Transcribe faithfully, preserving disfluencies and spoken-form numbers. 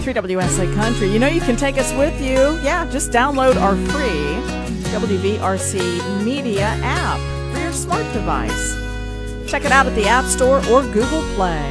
three W S A Country. You know you can take us with you. Yeah, just download our free W V R C Media app for your smart device. Check it out at the App Store or Google Play.